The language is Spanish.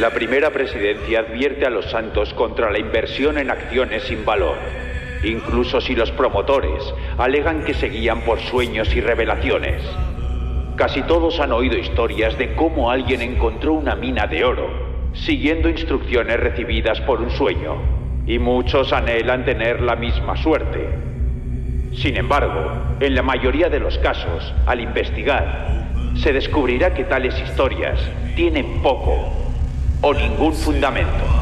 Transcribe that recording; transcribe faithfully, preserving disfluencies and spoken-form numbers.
La primera presidencia advierte a los santos contra la inversión en acciones sin valor, incluso si los promotores alegan que se guían por sueños y revelaciones. Casi todos han oído historias de cómo alguien encontró una mina de oro, siguiendo instrucciones recibidas por un sueño, y muchos anhelan tener la misma suerte. Sin embargo, en la mayoría de los casos, al investigar, se descubrirá que tales historias tienen poco o ningún fundamento.